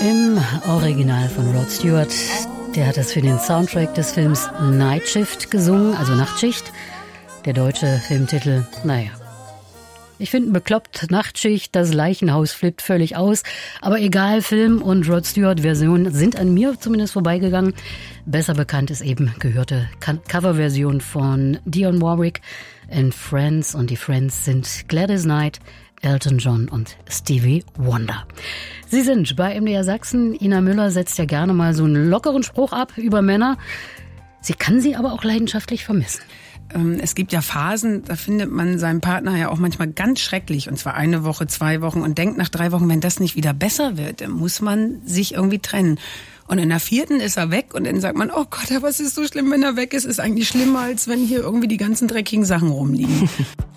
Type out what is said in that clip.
Im Original von Rod Stewart. Der hat das für den Soundtrack des Films Night Shift gesungen, also Nachtschicht. Der deutsche Filmtitel, naja. Ich finde bekloppt, Nachtschicht, das Leichenhaus flippt völlig aus. Aber egal, Film und Rod Stewart-Version sind an mir zumindest vorbeigegangen. Besser bekannt ist eben gehörte Coverversion von Dionne Warwick and Friends. Und die Friends sind Gladys Knight, Elton John und Stevie Wonder. Sie sind bei MDR Sachsen. Ina Müller setzt ja gerne mal so einen lockeren Spruch ab über Männer. Sie kann sie aber auch leidenschaftlich vermissen. Es gibt ja Phasen, da findet man seinen Partner ja auch manchmal ganz schrecklich. Und zwar 1 Woche, 2 Wochen und denkt nach 3 Wochen, wenn das nicht wieder besser wird, dann muss man sich irgendwie trennen. Und in der 4. ist er weg und dann sagt man, oh Gott, aber es ist so schlimm, wenn er weg ist. Ist eigentlich schlimmer, als wenn hier irgendwie die ganzen dreckigen Sachen rumliegen.